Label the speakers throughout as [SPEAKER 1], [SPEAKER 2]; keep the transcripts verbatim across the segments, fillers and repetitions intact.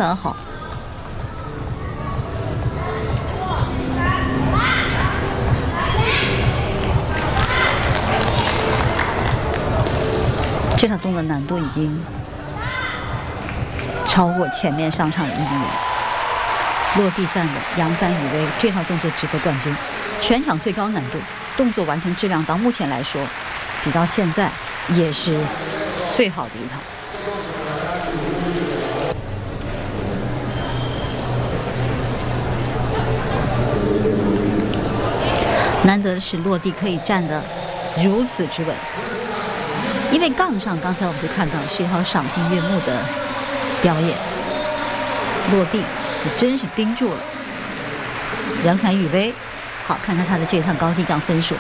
[SPEAKER 1] 当好。这场动作难度已经超过前面上场的运动员。落地站的扬帆雨威，这套动作值得冠军，全场最高难度，动作完成质量到目前来说，比到现在也是最好的一套。难得的是落地可以站得如此之稳。因为杠上，刚才我们就看到是一套赏心悦目的表演，落地也真是盯住了扬帆雨威。好，看看他的这趟高低杠分数，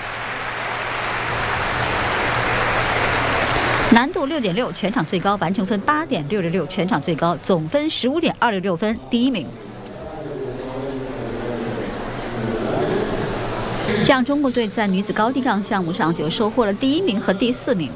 [SPEAKER 1] 难度六点六，全场最高，完成分八点六六六，全场最高，总分十五点二六六分，第一名。这样，中国队在女子高低杠项目上就收获了第一名和第四名。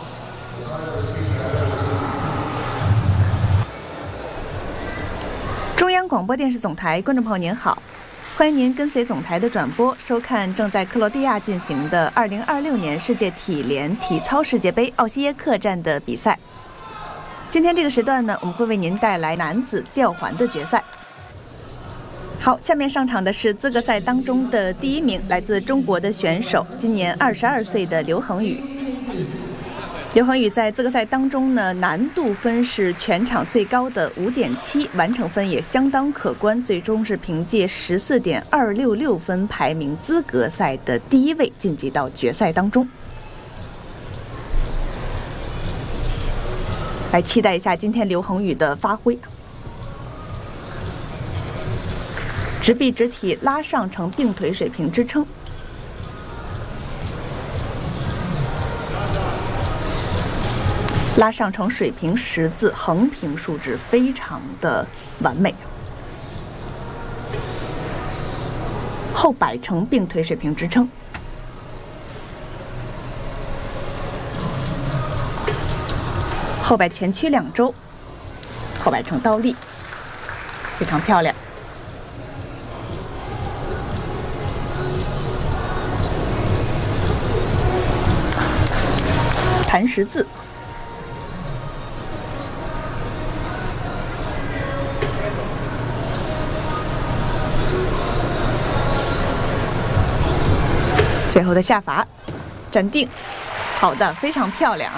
[SPEAKER 2] 中央广播电视总台观众朋友您好，欢迎您跟随总台的转播收看正在克罗地亚进行的二零二六年世界体联体操世界杯奥西耶克站的比赛。今天这个时段呢，我们会为您带来男子吊环的决赛。好，下面上场的是资格赛当中的第一名，来自中国的选手，今年二十二岁的刘恒宇。刘恒宇在资格赛当中呢，难度分是全场最高的 五点七， 完成分也相当可观，最终是凭借 十四点二六六 分排名资格赛的第一位，晋级到决赛当中。来期待一下今天刘恒宇的发挥。直臂直体拉上呈并腿水平支撑，拉上呈水平十字，横平竖直非常的完美。后摆成并腿水平支撑，后摆前屈两周，后摆成倒立，非常漂亮。弹十字，最后的下法，站定，好的，非常漂亮。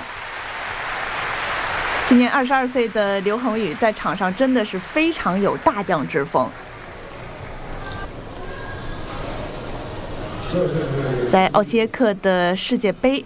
[SPEAKER 2] 今年二十二岁的刘恒宇在场上真的是非常有大将之风。在奥西耶克的世界杯